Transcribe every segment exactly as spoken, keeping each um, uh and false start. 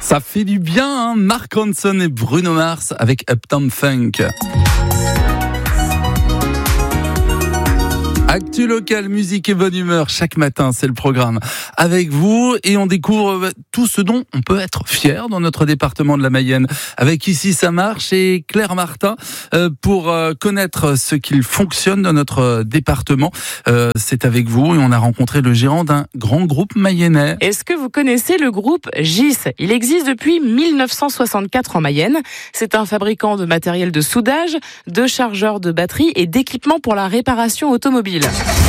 Ça fait du bien, hein, Mark Ronson et Bruno Mars avec Uptown Funk. Actu local, musique et bonne humeur, chaque matin, c'est le programme avec vous et on découvre tout ce dont on peut être fier dans notre département de la Mayenne. Avec Ici ça marche et Claire Martin pour connaître ce qu'il fonctionne dans notre département. C'est avec vous et on a rencontré le gérant d'un grand groupe mayennais. Est-ce que vous connaissez le groupe G I S ? Il existe depuis mille neuf cent soixante-quatre en Mayenne. C'est un fabricant de matériel de soudage, de chargeurs de batterie et d'équipements pour la réparation automobile.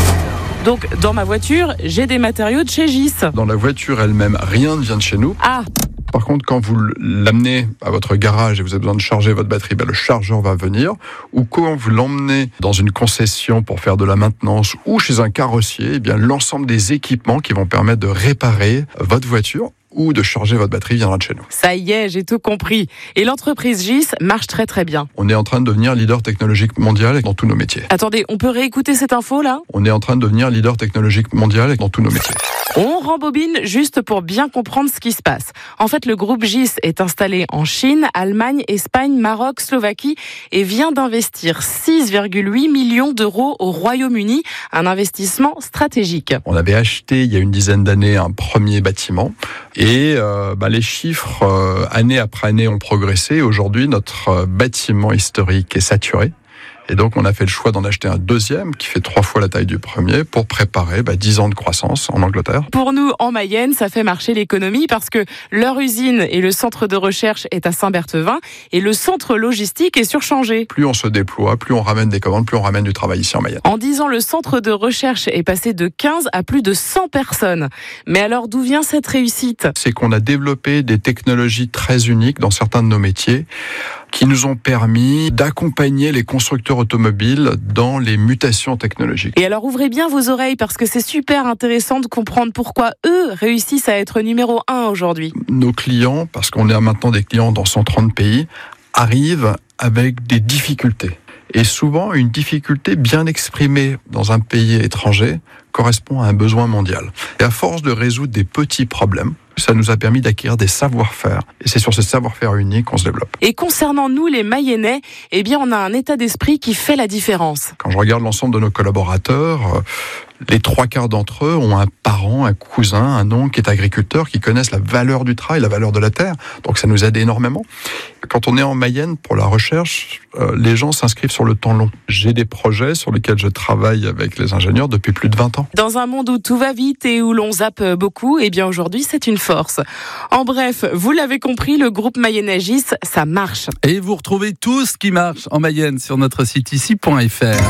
Donc, dans ma voiture, j'ai des matériaux de chez G I S. Dans la voiture elle-même, rien ne vient de chez nous. Ah. Par contre, quand vous l'amenez à votre garage et vous avez besoin de charger votre batterie, ben le chargeur va venir. Ou quand vous l'emmenez dans une concession pour faire de la maintenance ou chez un carrossier, eh bien l'ensemble des équipements qui vont permettre de réparer votre voiture ou de charger votre batterie viendra de chez nous. Ça y est, j'ai tout compris. Et l'entreprise G I S marche très très bien. On est en train de devenir leader technologique mondial dans tous nos métiers. Attendez, on peut réécouter cette info là ? On est en train de devenir leader technologique mondial dans tous nos métiers. On rembobine juste pour bien comprendre ce qui se passe. En fait, le groupe G I S est installé en Chine, Allemagne, Espagne, Maroc, Slovaquie et vient d'investir six virgule huit millions d'euros au Royaume-Uni, un investissement stratégique. On avait acheté il y a une dizaine d'années un premier bâtiment et euh, bah, les chiffres euh, année après année ont progressé. Aujourd'hui, notre euh, bâtiment historique est saturé. Et donc, on a fait le choix d'en acheter un deuxième qui fait trois fois la taille du premier pour préparer bah, dix ans de croissance en Angleterre. Pour nous, en Mayenne, ça fait marcher l'économie parce que leur usine et le centre de recherche est à Saint-Berthevin et le centre logistique est surchargé. Plus on se déploie, plus on ramène des commandes, plus on ramène du travail ici en Mayenne. En dix ans, le centre de recherche est passé de quinze à plus de cent personnes. Mais alors, d'où vient cette réussite ? C'est qu'on a développé des technologies très uniques dans certains de nos métiers qui nous ont permis d'accompagner les constructeurs automobiles dans les mutations technologiques. Et alors ouvrez bien vos oreilles parce que c'est super intéressant de comprendre pourquoi eux réussissent à être numéro un aujourd'hui. Nos clients, parce qu'on a maintenant des clients dans cent trente pays, arrivent avec des difficultés. Et souvent, une difficulté bien exprimée dans un pays étranger correspond à un besoin mondial. Et à force de résoudre des petits problèmes, ça nous a permis d'acquérir des savoir-faire. Et c'est sur ce savoir-faire unique qu'on se développe. Et concernant nous, les Mayennais, eh bien, on a un état d'esprit qui fait la différence. Quand je regarde l'ensemble de nos collaborateurs, les trois quarts d'entre eux ont un parent, un cousin, un oncle qui est agriculteur, qui connaissent la valeur du travail, la valeur de la terre. Donc ça nous aide énormément. Quand on est en Mayenne pour la recherche, euh, les gens s'inscrivent sur le temps long. J'ai des projets sur lesquels je travaille avec les ingénieurs depuis plus de vingt ans. Dans un monde où tout va vite et où l'on zappe beaucoup, eh bien aujourd'hui c'est une force. En bref, vous l'avez compris, le groupe mayennais G I S, ça marche. Et vous retrouvez tout ce qui marche en Mayenne sur notre site ici point f r.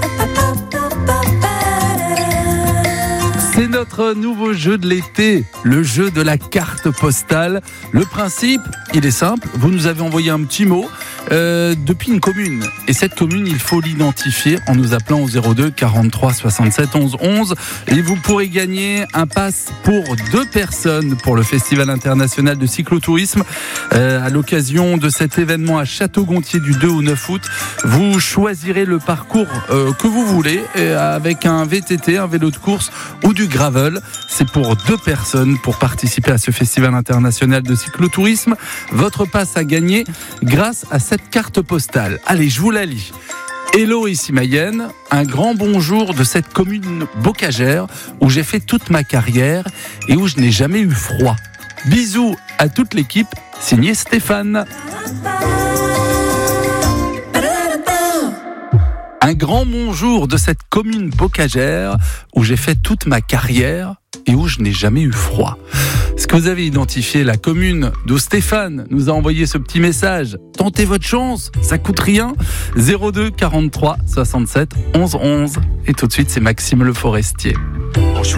C'est notre nouveau jeu de l'été, le jeu de la carte postale. Le principe, il est simple. Vous nous avez envoyé un petit mot euh, depuis une commune. Et cette commune, il faut l'identifier en nous appelant au zéro deux quarante-trois soixante-sept onze onze. Et vous pourrez gagner un pass pour deux personnes pour le Festival international de cyclotourisme. Euh, à l'occasion de cet événement à Château-Gontier du deux au neuf août, vous choisirez le parcours euh, que vous voulez euh, avec un V T T, un vélo de course ou du gravel. C'est pour deux personnes pour participer à ce Festival international de cyclotourisme. Votre passe à gagner grâce à cette carte postale. Allez, je vous la lis. Hello, ici Mayenne, un grand bonjour de cette commune bocagère où j'ai fait toute ma carrière et où je n'ai jamais eu froid. Bisous à toute l'équipe, signé Stéphane. Un grand bonjour de cette commune bocagère où j'ai fait toute ma carrière et où je n'ai jamais eu froid. Est-ce que vous avez identifié la commune d'où Stéphane nous a envoyé ce petit message ? Tentez votre chance, ça coûte rien. zéro deux quarante-trois soixante-sept onze onze. Et tout de suite, c'est Maxime Le Forestier.